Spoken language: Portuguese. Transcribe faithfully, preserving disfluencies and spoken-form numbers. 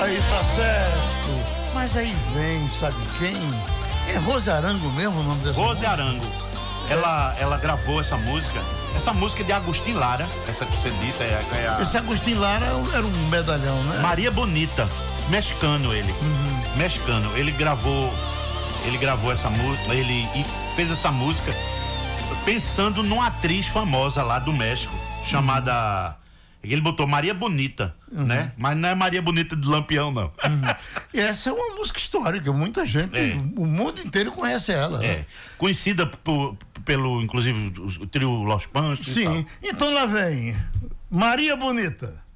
Aí tá certo. Mas aí vem, sabe quem? É Rose Arango mesmo o nome dessa Rose música? Arango. Ela, ela gravou essa música. Essa música é de Agostinho Lara, essa que você disse. É, é a... Esse Agostinho Lara era um medalhão, né? Maria Bonita. Mexicano ele. Uhum. Mexicano. Ele gravou. Ele gravou essa música. Ele e fez essa música pensando numa atriz famosa lá do México, chamada. Uhum. Ele botou Maria Bonita, uhum. né? Mas não é Maria Bonita de Lampião, não. Uhum. E essa é uma música histórica, muita gente, é. o mundo inteiro conhece ela. É, né? Conhecida por, pelo, inclusive, o trio Los Panchos. Sim, então lá vem Maria Bonita.